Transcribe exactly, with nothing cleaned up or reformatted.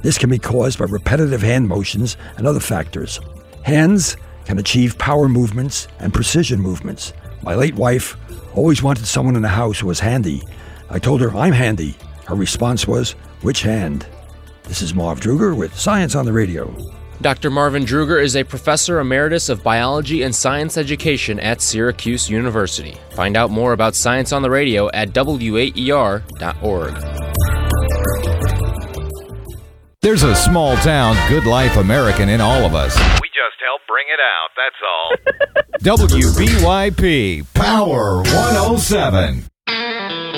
This can be caused by repetitive hand motions and other factors. Hands can achieve power movements and precision movements. My late wife always wanted someone in the house who was handy. I told her, I'm handy. Her response was, which hand? This is Marv Druger with Science on the Radio. Doctor Marvin Druger is a professor emeritus of biology and science education at Syracuse University. Find out more about Science on the Radio at W A E R dot org. There's a small-town, good-life American in all of us. We just help bring it out, that's all. W B Y P Power one oh seven.